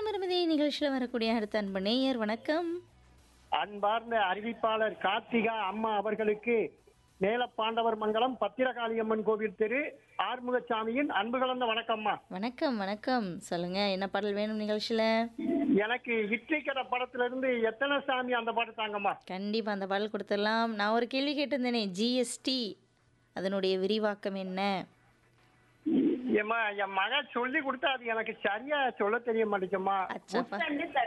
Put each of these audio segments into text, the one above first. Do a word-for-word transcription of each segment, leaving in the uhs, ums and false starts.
மனம் இருமதே நிகழ்ச்சியில் வரக்கூடிய அடுத்த அன்பு நேயர் வணக்கம். அன்பார்ந்த அறிவிப்பாளர் கார்த்திகா அம்மா அவர்களுக்கு மேலப்பாண்டவர் மங்கலம் பத்திரகாளியம்மன் கோவில் தெரு ஆறுமுகசாமியின் அன்பு கலந்த வணக்கம்மா. வணக்கம் வணக்கம். சொல்லுங்க, என்ன பாடல் வேணும் நிகழ்ச்சியில? எனக்கு இட்லி கடை படத்துல இருந்து எத்தனை சாமி அந்த பாட்டு தாங்கம்மா. கண்டிப்பா அந்த பாடல் கொடுத்துடலாம். நான் ஒரு கேள்வி கேட்டிருந்தேனே, ஜிஎஸ்டி அதனுடைய விரிவாக்கம் என்ன? ஏம்மா என் மக சொல்லி கொடுத்தா அது எனக்கு சரியா சொல்ல தெரிய மாட்டேங்கம்மா. அச்சப்பா.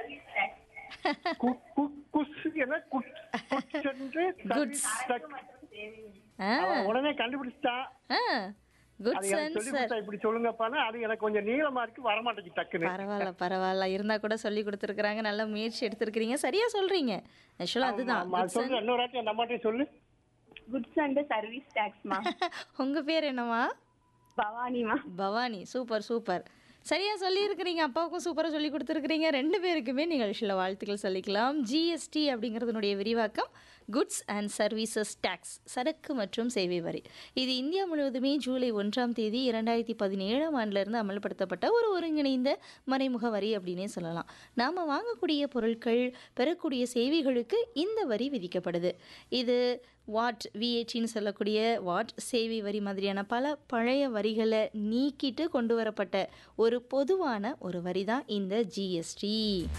கு- கு- குஸ் என்ன குட்- குட்ஸ் என்று Goods. ஆ, அவன் உடனே கண்டுபிடிச்சிட்டான். ஆ, குட் அது எனக்கு சொல்லி சென்சர். கொடுத்தா இப்படி சொல்லுங்கப்பான்னு அது எனக்கு கொஞ்சம் நீளமா இருக்கு, வரமாட்டேங்குது டக்குன்னு. பரவாயில்ல பரவாயில்ல, இருந்தா கூட சொல்லி கொடுத்துருக்காங்க. நல்ல முயற்சி எடுத்திருக்கிறீங்க, சரியா சொல்றீங்க. ஆக்சுவலா அதுதான் ஆமா, good சொல்லு sen- இன்னொரு வாட்டி அந்த அம்மாட்டையும் சொல்லு. Goods and service டாக்ஸ்மா. உங்க பேர் என்னவா? பவானிமா. பவானி. சூப்பர் சூப்பர், சரியா சொல்லியிருக்கிறீங்க. அப்பாவுக்கும் சூப்பராக சொல்லி கொடுத்துருக்கிறீங்க. ரெண்டு பேருக்குமே நிகழ்ச்சியில் வாழ்த்துக்கள் சொல்லிக்கலாம். ஜிஎஸ்டி அப்படிங்கிறதுனுடைய விரிவாக்கம் குட்ஸ் அண்ட் சர்வீசஸ் டேக்ஸ், சரக்கு மற்றும் சேவை வரி. இது இந்தியா முழுவதுமே ஜூலை ஒன்றாம் தேதி இரண்டாயிரத்தி பதினேழாம் ஆண்டிலிருந்து அமல்படுத்தப்பட்ட ஒரு ஒருங்கிணைந்த மறைமுக வரி அப்படின்னே சொல்லலாம். நாம் வாங்கக்கூடிய பொருட்கள், பெறக்கூடிய சேவைகளுக்கு இந்த வரி விதிக்கப்படுது. இது வாட் விஏடின்னு சொல்லக்கூடிய வாட் சேவை வரி மாதிரியான பல பழைய வரிகளை நீக்கிட்டு கொண்டு வரப்பட்ட ஒரு பொதுவான ஒரு வரி தான் இந்த ஜிஎஸ்டி.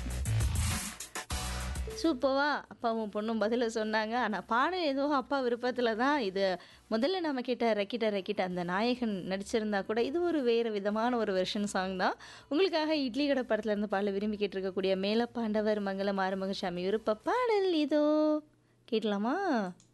சூப்பரா அப்பாவும் பொண்ணும் பதில சொன்னாங்க. ஆனால் பாடம் ஏதோ அப்பா விருப்பத்தில் தான். இது முதல்ல நம்ம கேட்ட ரக்கிட்ட ரக்கிட்ட அந்த நாயகன் நடிச்சிருந்தா கூட இது ஒரு வேறு விதமான ஒரு வெர்ஷன் சாங் தான். உங்களுக்காக இட்லி கடை படத்துல இருந்து பாடல விரும்பி கேட்டிருக்கக்கூடிய மேலப்பாண்டவர் மங்கலம் ஆறுமுகசாமி விருப்ப பாடல் இதோ கேட்கலாமா?